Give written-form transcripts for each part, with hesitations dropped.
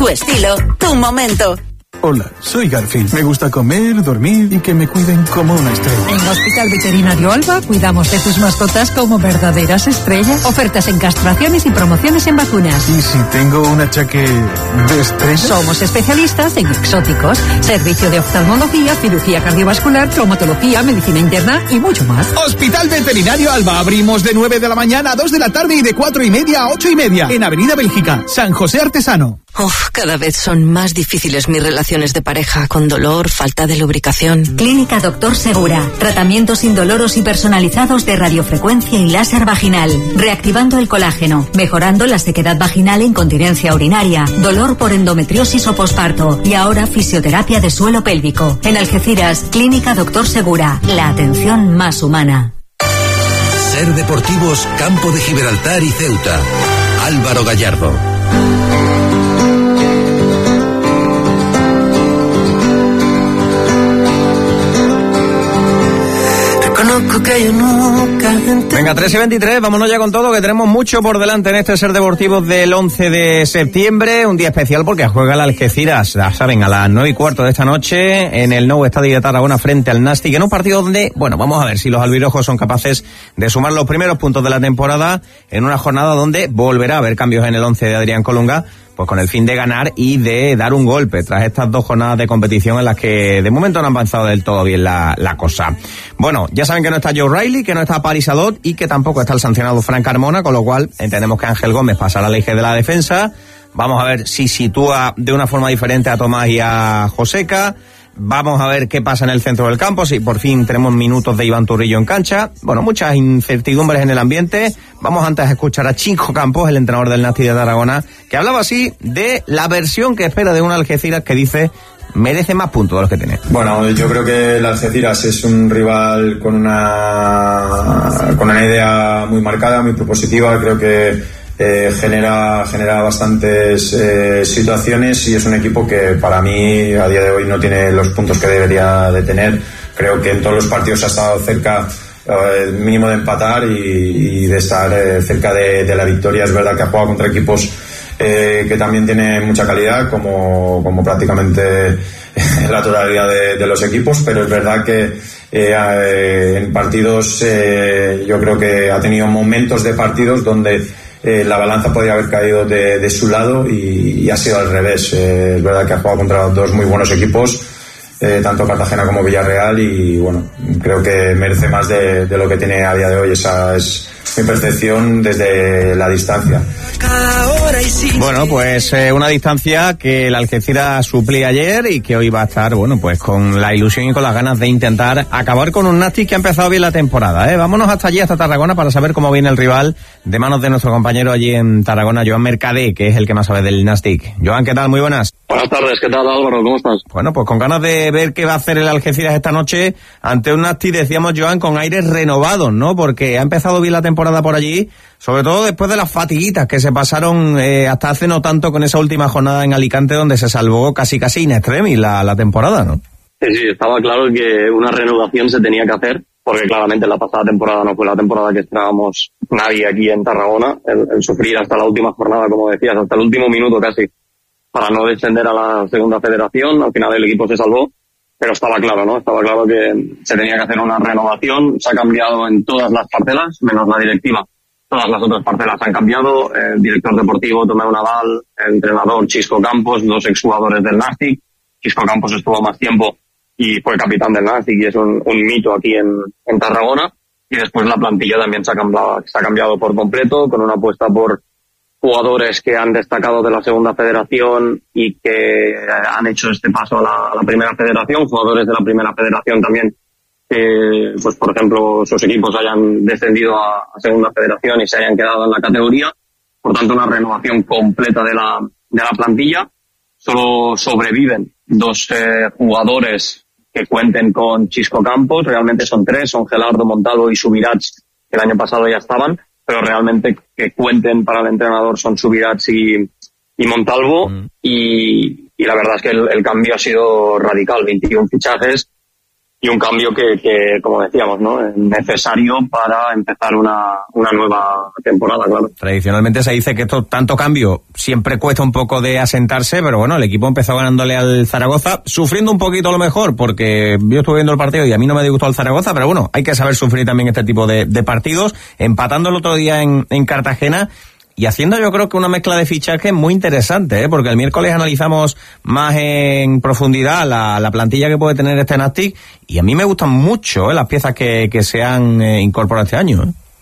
Tu estilo, tu momento. Hola, soy Garfield. Me gusta comer, dormir y que me cuiden como una estrella. En Hospital Veterinario Alba cuidamos de tus mascotas como verdaderas estrellas. Ofertas en castraciones y promociones en vacunas. ¿Y si tengo un achaque de estrella? Somos especialistas en exóticos, servicio de oftalmología, cirugía cardiovascular, traumatología, medicina interna y mucho más. Hospital Veterinario Alba. Abrimos de 9 de la mañana a 2 de la tarde y de 4:30 a 8:30. En Avenida Bélgica, San José Artesano. Cada vez son más difíciles mis relaciones de pareja, con dolor, falta de lubricación. Clínica Doctor Segura. Tratamientos indoloros y personalizados de radiofrecuencia y láser vaginal. Reactivando el colágeno, mejorando la sequedad vaginal e incontinencia urinaria, dolor por endometriosis o posparto y ahora fisioterapia de suelo pélvico. En Algeciras, Clínica Doctor Segura. La atención más humana. Ser Deportivos Campo de Gibraltar y Ceuta. Álvaro Gallardo. Venga, 3:23, vámonos ya con todo, que tenemos mucho por delante en este Ser Deportivos del 11 de septiembre, un día especial porque juega el Algeciras, ya saben, a las 9:15 de esta noche en el nuevo estadio de Tarragona frente al Nastic, en un partido donde, bueno, vamos a ver si los albirrojos son capaces de sumar los primeros puntos de la temporada en una jornada donde volverá a haber cambios en el 11 de Adrián Colunga, pues con el fin de ganar y de dar un golpe tras estas dos jornadas de competición en las que de momento no han avanzado del todo bien la cosa. Bueno, ya saben que no está Joe Riley, que no está Paris Adot y que tampoco está el sancionado Frank Carmona, con lo cual entendemos que Ángel Gómez pasará al eje de la defensa. Vamos a ver si sitúa de una forma diferente a Tomás y a Joseca. Vamos a ver qué pasa en el centro del campo, si por fin tenemos minutos de Iván Turrillo en cancha. Bueno, muchas incertidumbres en el ambiente. Vamos antes a escuchar a Chico Campos, el entrenador del Nastic de Tarragona, que hablaba así de la versión que espera de un Algeciras que dice merece más puntos de los que tiene. Bueno, yo creo que el Algeciras es un rival con una idea muy marcada, muy propositiva. Creo que genera bastantes situaciones y es un equipo que para mí a día de hoy no tiene los puntos que debería de tener. Creo que en todos los partidos ha estado cerca mínimo de empatar y de estar cerca de la victoria. Es verdad que ha jugado contra equipos que también tienen mucha calidad, como prácticamente la totalidad de los equipos, pero es verdad que en partidos yo creo que ha tenido momentos de partidos donde la balanza podría haber caído de su lado y ha sido al revés. Es verdad que ha jugado contra dos muy buenos equipos, tanto Cartagena como Villarreal, y bueno, creo que merece más de lo que tiene a día de hoy. Esa es mi percepción desde la distancia. Bueno, pues una distancia que el Algeciras suplía ayer y que hoy va a estar, bueno, pues con la ilusión y con las ganas de intentar acabar con un Nastic que ha empezado bien la temporada, ¿eh? Vámonos hasta allí, hasta Tarragona, para saber cómo viene el rival de manos de nuestro compañero allí en Tarragona, Joan Mercadé, que es el que más sabe del Nastic. Joan, ¿qué tal? Muy buenas. Buenas tardes, ¿qué tal, Álvaro? ¿Cómo estás? Bueno, pues con ganas de ver qué va a hacer el Algeciras esta noche ante un Nastic, decíamos, Joan, con aires renovados, ¿no? Porque ha empezado bien la temporada por allí, sobre todo después de las fatiguitas que se pasaron hasta hace no tanto con esa última jornada en Alicante, donde se salvó casi in extremis la temporada, ¿no? Sí, estaba claro que una renovación se tenía que hacer, porque claramente la pasada temporada no fue la temporada que esperábamos nadie aquí en Tarragona, el sufrir hasta la última jornada, como decías, hasta el último minuto casi, para no descender a la segunda federación. Al final el equipo se salvó, pero estaba claro, ¿no? Estaba claro que se tenía que hacer una renovación. Se ha cambiado en todas las parcelas, menos la directiva. Todas las otras parcelas han cambiado. El director deportivo, Tomeu Nadal, el entrenador Chisco Campos, dos exjugadores del Nastic. Chisco Campos estuvo más tiempo y fue capitán del Nastic y es un mito aquí en Tarragona. Y después la plantilla también se ha cambiado por completo, con una apuesta por jugadores que han destacado de la segunda federación y que han hecho este paso a la primera federación, jugadores de la primera federación también, pues por ejemplo sus equipos hayan descendido a segunda federación y se hayan quedado en la categoría. Por tanto, una renovación completa de la plantilla. Solo sobreviven dos jugadores que cuenten con Chisco Campos. Realmente son tres, son Gelardo, Montalvo y Subirats, que el año pasado ya estaban, pero realmente que cuenten para el entrenador son Subirats y Montalvo. Y la verdad es que el cambio ha sido radical. 21 fichajes un cambio que como decíamos, ¿no? Es necesario para empezar una nueva temporada, claro. Tradicionalmente se dice que tanto cambio siempre cuesta un poco de asentarse, pero bueno, el equipo empezó ganándole al Zaragoza, sufriendo un poquito a lo mejor, porque yo estuve viendo el partido y a mí no me disgustó el Zaragoza, pero bueno, hay que saber sufrir también este tipo de partidos, empatando el otro día en Cartagena, y haciendo yo creo que una mezcla de fichajes muy interesante, porque el miércoles analizamos más en profundidad la plantilla que puede tener este Nastic, y a mí me gustan mucho las piezas que se han incorporado este año.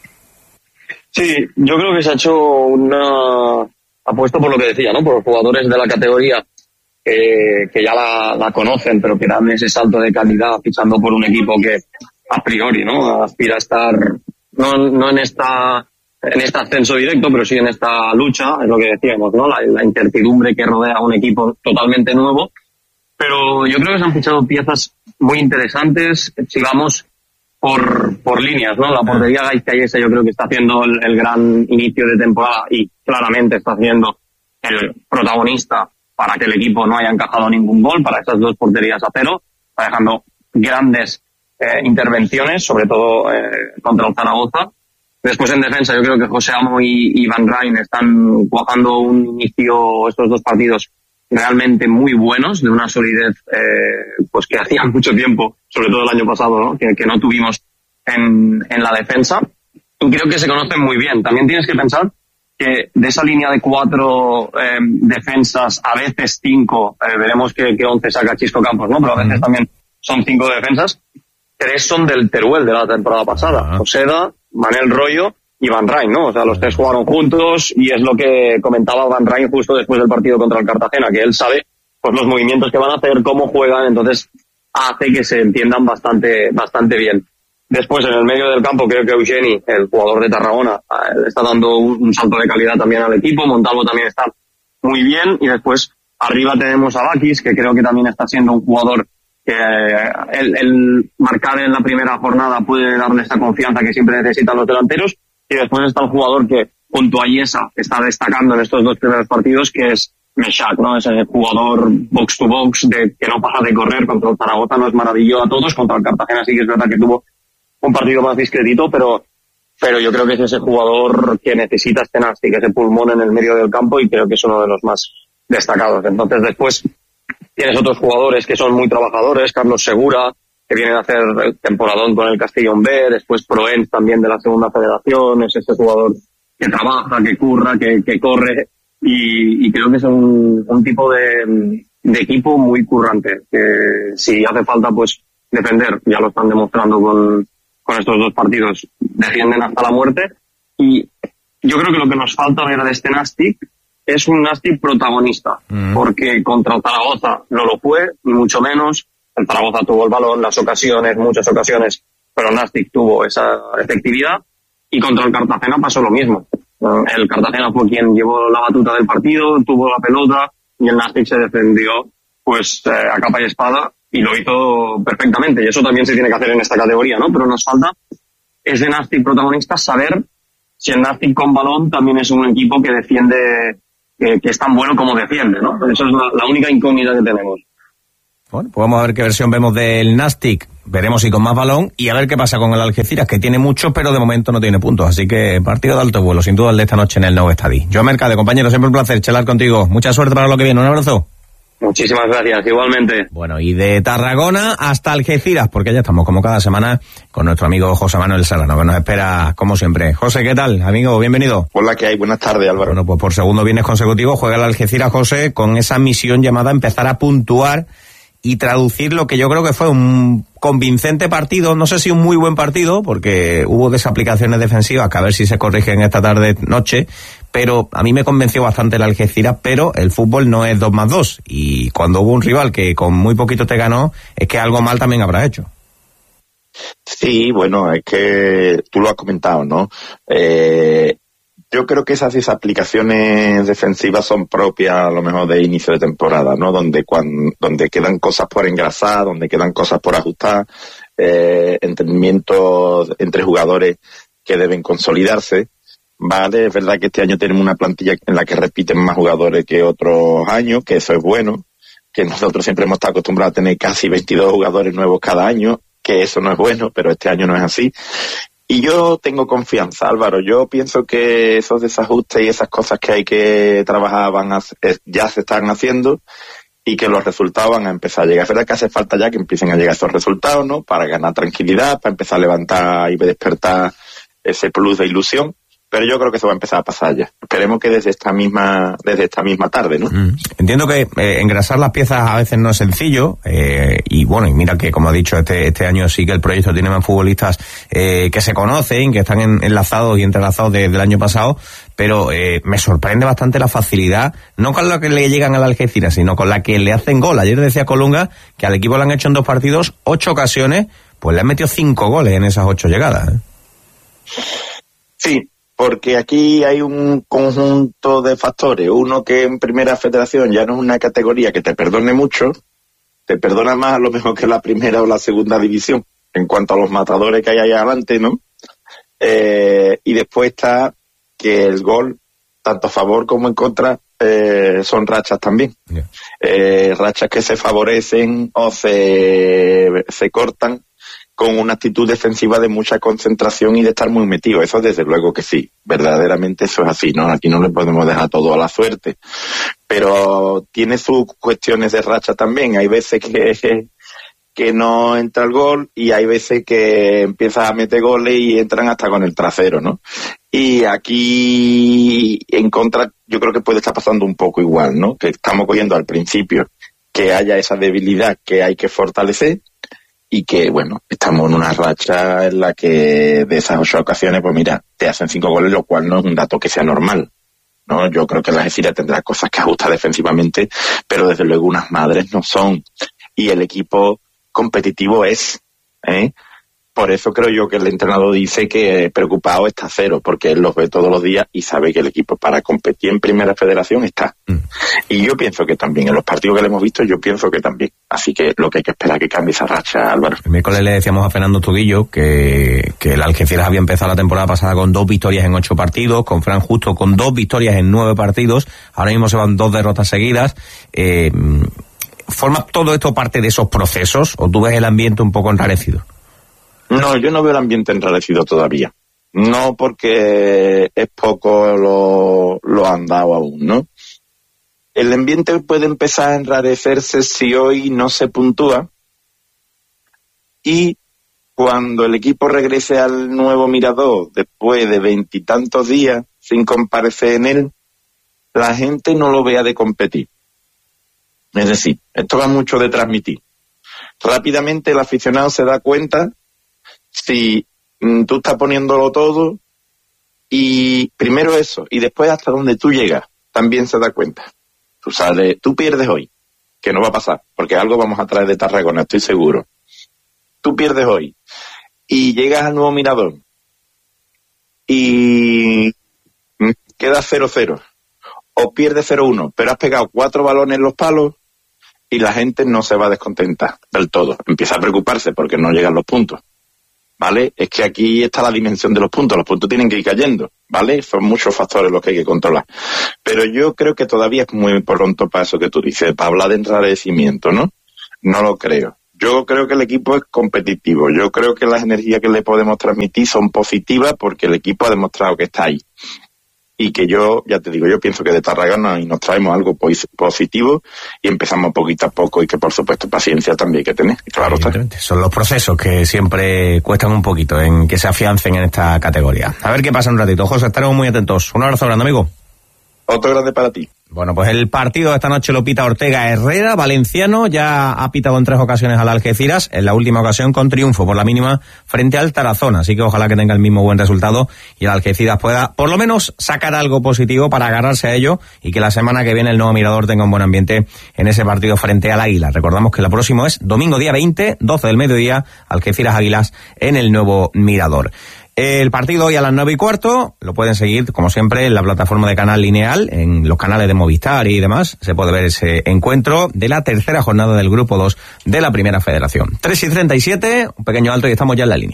Sí, yo creo que se ha hecho una apuesta por lo que decía, ¿no? Por los jugadores de la categoría que ya la conocen, pero que dan ese salto de calidad fichando por un equipo que a priori, ¿no? Aspira a estar no en este ascenso directo, pero sí en esta lucha, es lo que decíamos, ¿no? La incertidumbre que rodea a un equipo totalmente nuevo. Pero yo creo que se han fichado piezas muy interesantes, si vamos por líneas, ¿no? La portería Gaizkaiesa yo creo que está haciendo el gran inicio de temporada y claramente está siendo el protagonista para que el equipo no haya encajado ningún gol, para esas 2 porterías a 0, está dejando grandes intervenciones, sobre todo contra el Zaragoza. Después en defensa yo creo que José Amo y Van Rijn están cuajando un inicio, estos 2 partidos, realmente muy buenos, de una solidez pues que hacía mucho tiempo, sobre todo el año pasado, ¿no? que no tuvimos en la defensa. Y creo que se conocen muy bien. También tienes que pensar que de esa línea de 4 defensas, a veces 5, veremos que 11 saca Chisco Campos, ¿no? Pero a veces también son 5 defensas. 3 son del Teruel de la temporada pasada. Joseda, Manel Rollo y Van Rijn, ¿no? O sea, los 3 jugaron juntos y es lo que comentaba Van Rijn justo después del partido contra el Cartagena, que él sabe pues los movimientos que van a hacer, cómo juegan, entonces hace que se entiendan bastante bien. Después, en el medio del campo, creo que Eugeni, el jugador de Tarragona, le está dando un salto de calidad también al equipo. Montalvo también está muy bien. Y después, arriba tenemos a Bakis, que creo que también está siendo un jugador que el marcar en la primera jornada puede darle esta confianza que siempre necesitan los delanteros. Y después está el jugador que, junto a Iesa, está destacando en estos 2 primeros partidos, que es Meshak, ¿no? Es el jugador box to box que no pasa de correr. Contra el Zaragoza nos maravilló a todos. Contra el Cartagena sí que es verdad que tuvo un partido más discretito, pero yo creo que es ese jugador que necesita este Nastic, ese pulmón en el medio del campo, y creo que es uno de los más destacados. Entonces después tienes otros jugadores que son muy trabajadores, Carlos Segura, que viene a hacer el temporadón con el Castellón B, después Proenz también de la segunda federación, es ese jugador que trabaja, que curra, que corre, y creo que es un tipo de equipo muy currante, que si hace falta pues defender, ya lo están demostrando con estos 2 partidos, defienden hasta la muerte. Y yo creo que lo que nos falta ver de este Nastic es un Nastic protagonista, porque contra el Zaragoza no lo fue, ni mucho menos. El Zaragoza tuvo el balón, muchas ocasiones, pero el Nastic tuvo esa efectividad, y contra el Cartagena pasó lo mismo. El Cartagena fue quien llevó la batuta del partido, tuvo la pelota, y el Nastic se defendió pues a capa y espada, y lo hizo perfectamente, y eso también se tiene que hacer en esta categoría, ¿no? Pero nos falta ese Nastic protagonista, saber si el Nastic con balón también es un equipo que defiende, que es tan bueno como defiende, ¿no? Eso es la única incógnita que tenemos. Bueno, pues vamos a ver qué versión vemos del Nastic, veremos si con más balón, y a ver qué pasa con el Algeciras, que tiene mucho, pero de momento no tiene puntos, así que partido de alto vuelo, sin duda el de esta noche en el Nou Estadi. Joan Mercade, compañero, siempre un placer charlar contigo, mucha suerte para lo que viene, un abrazo. Muchísimas gracias, igualmente. Bueno, y de Tarragona hasta Algeciras, porque ya estamos como cada semana con nuestro amigo José Manuel Serrano, que nos espera como siempre. José, ¿qué tal, amigo? Bienvenido. Hola, ¿qué hay? Buenas tardes, Álvaro. Bueno, pues por segundo viernes consecutivo juega el Algeciras, José, con esa misión llamada empezar a puntuar y traducir lo que yo creo que fue un convincente partido, no sé si un muy buen partido, porque hubo desaplicaciones defensivas que a ver si se corrigen esta noche, pero a mí me convenció bastante el Algeciras, pero el fútbol no es 2+2, y cuando hubo un rival que con muy poquito te ganó, es que algo mal también habrá hecho. Sí, bueno, es que tú lo has comentado, ¿no? Yo creo que esas desaplicaciones defensivas son propias a lo mejor de inicio de temporada, ¿no? Donde quedan cosas por engrasar, donde quedan cosas por ajustar, entendimientos entre jugadores que deben consolidarse. Vale, es verdad que este año tenemos una plantilla en la que repiten más jugadores que otros años, que eso es bueno, que nosotros siempre hemos estado acostumbrados a tener casi 22 jugadores nuevos cada año, que eso no es bueno, pero este año no es así. Y yo tengo confianza, Álvaro. Yo pienso que esos desajustes y esas cosas que hay que trabajar ya se están haciendo y que los resultados van a empezar a llegar. Es verdad que hace falta ya que empiecen a llegar esos resultados, ¿no? Para ganar tranquilidad, para empezar a levantar y despertar ese plus de ilusión. Pero yo creo que eso va a empezar a pasar ya. Esperemos que desde esta misma tarde, ¿no? Entiendo que engrasar las piezas a veces no es sencillo, y bueno, y mira que como ha dicho, este año sí que el proyecto tiene más futbolistas que se conocen, que están enlazados y entrelazados desde el año pasado, pero me sorprende bastante la facilidad, no con la que le llegan al Algeciras, sino con la que le hacen gol. Ayer decía Colunga que al equipo le han hecho en 2 partidos 8 ocasiones, pues le han metido 5 goles en esas 8 llegadas, ¿eh? Sí. Porque aquí hay un conjunto de factores. Uno, que en Primera Federación ya no es una categoría que te perdone mucho, te perdona más a lo mejor que la primera o la segunda división, en cuanto a los matadores que hay ahí adelante, ¿no? Y después está que el gol, tanto a favor como en contra, son rachas también. Yeah. Rachas que se favorecen o se cortan con una actitud defensiva de mucha concentración y de estar muy metido. Eso desde luego que sí, verdaderamente eso es así, ¿no? Aquí no le podemos dejar todo a la suerte. Pero tiene sus cuestiones de racha también. Hay veces que no entra el gol y hay veces que empiezas a meter goles y entran hasta con el trasero, ¿no? Y aquí en contra yo creo que puede estar pasando un poco igual, ¿no? Que estamos cogiendo al principio que haya esa debilidad que hay que fortalecer, y que, bueno, estamos en una racha en la que de esas 8 ocasiones, pues mira, te hacen 5 goles, lo cual no es un dato que sea normal, ¿no? Yo creo que la Algeciras tendrá cosas que ajustar defensivamente, pero desde luego unas madres no son. Y el equipo competitivo es, ¿eh? Por eso creo yo que el entrenador dice que preocupado está cero, porque él los ve todos los días y sabe que el equipo para competir en Primera Federación está. Y yo pienso que también, en los partidos que le hemos visto, yo pienso que también. Así que lo que hay que esperar es que cambie esa racha, Álvaro. El miércoles le decíamos a Fernando Estudillo que el Algeciras había empezado la temporada pasada con 2 victorias en 8 partidos, con Fran Justo con 2 victorias en 9 partidos, ahora mismo se van 2 derrotas seguidas. ¿Forma todo esto parte de esos procesos o tú ves el ambiente un poco enrarecido? No, yo no veo el ambiente enrarecido todavía. No, porque es poco lo han dado aún, ¿no? El ambiente puede empezar a enrarecerse si hoy no se puntúa y cuando el equipo regrese al nuevo Mirador después de 20 y tantos días sin comparecer en él, la gente no lo vea de competir. Es decir, esto va mucho de transmitir. Rápidamente el aficionado se da cuenta si tú estás poniéndolo todo y primero eso y después hasta donde tú llegas también se da cuenta. Tú pierdes hoy, que no va a pasar, porque algo vamos a traer de Tarragona, estoy seguro. Tú pierdes hoy y llegas al nuevo Mirador y quedas 0-0 o pierdes 0-1, pero has pegado 4 balones en los palos y la gente no se va a descontentar del todo. Empieza a preocuparse porque no llegan los puntos. ¿Vale? Es que aquí está la dimensión de los puntos tienen que ir cayendo, ¿vale? Son muchos factores los que hay que controlar. Pero yo creo que todavía es muy pronto para eso que tú dices, para hablar de enrarecimiento, ¿no? No lo creo. Yo creo que el equipo es competitivo, yo creo que las energías que le podemos transmitir son positivas porque el equipo ha demostrado que está ahí. Y que yo, ya te digo, yo pienso que de Tarragona y nos traemos algo positivo y empezamos poquito a poco y que por supuesto paciencia también hay que tener. Claro, son los procesos que siempre cuestan un poquito en que se afiancen en esta categoría. A ver qué pasa un ratito. José, estaremos muy atentos. Un abrazo grande, amigo. Otro grande para ti. Bueno, pues el partido de esta noche lo pita Ortega Herrera, valenciano, ya ha pitado en 3 ocasiones al Algeciras, en la última ocasión con triunfo por la mínima frente al Tarazona, así que ojalá que tenga el mismo buen resultado y el Algeciras pueda por lo menos sacar algo positivo para agarrarse a ello y que la semana que viene el nuevo Mirador tenga un buen ambiente en ese partido frente al Águila. Recordamos que el próximo es domingo día 20, 12 del mediodía, Algeciras Águilas en el nuevo Mirador. El partido hoy a las 9:15, lo pueden seguir, como siempre, en la plataforma de Canal Lineal, en los canales de Movistar y demás. Se puede ver ese encuentro de la tercera jornada del Grupo 2 de la Primera Federación. 3:37, un pequeño alto y estamos ya en la línea.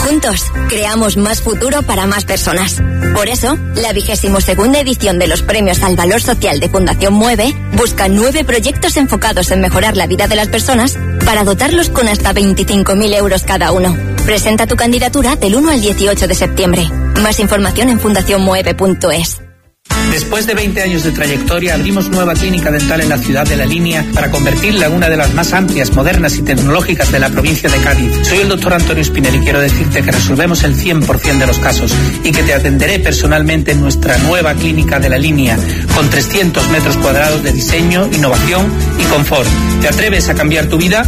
Juntos, creamos más futuro para más personas. Por eso, la 22ª edición de los Premios al Valor Social de Fundación Mueve busca 9 proyectos enfocados en mejorar la vida de las personas para dotarlos con hasta 25.000 euros cada uno. Presenta tu candidatura del 1 al 18 de septiembre. Más información en fundacionmueve.es. Después de 20 años de trayectoria, abrimos nueva clínica dental en la ciudad de La Línea para convertirla en una de las más amplias, modernas y tecnológicas de la provincia de Cádiz. Soy el doctor Antonio Espinel y quiero decirte que resolvemos el 100% de los casos y que te atenderé personalmente en nuestra nueva clínica de La Línea, con 300 metros cuadrados de diseño, innovación y confort. ¿Te atreves a cambiar tu vida?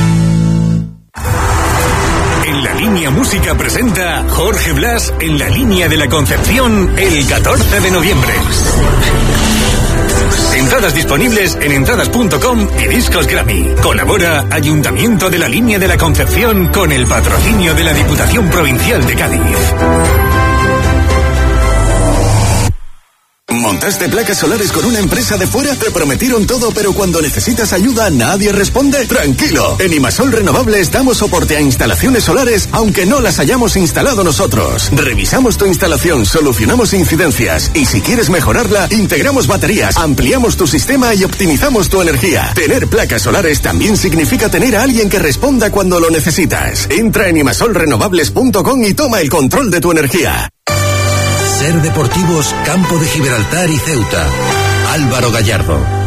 La Línea Música presenta Jorge Blas en la Línea de la Concepción el 14 de noviembre. Entradas disponibles en entradas.com y Discos Grammy. Colabora Ayuntamiento de la Línea de la Concepción con el patrocinio de la Diputación Provincial de Cádiz. ¿Montaste placas solares con una empresa de fuera? ¿Te prometieron todo, pero cuando necesitas ayuda nadie responde? ¡Tranquilo! En Imasol Renovables damos soporte a instalaciones solares aunque no las hayamos instalado nosotros. Revisamos tu instalación, solucionamos incidencias y si quieres mejorarla, integramos baterías, ampliamos tu sistema y optimizamos tu energía. Tener placas solares también significa tener a alguien que responda cuando lo necesitas. Entra en imasolrenovables.com y toma el control de tu energía. Ser Deportivos, Campo de Gibraltar y Ceuta. Álvaro Gallardo.